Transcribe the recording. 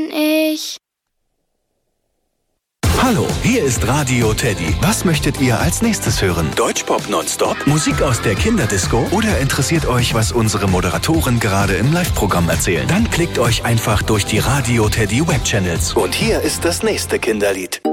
Ich. Hallo, hier ist Radio Teddy. Was möchtet ihr als nächstes hören? Deutschpop nonstop? Musik aus der Kinderdisco? Oder interessiert euch, was unsere Moderatoren gerade im Live-Programm erzählen? Dann klickt euch einfach durch die Radio Teddy Webchannels. Und hier ist das nächste Kinderlied.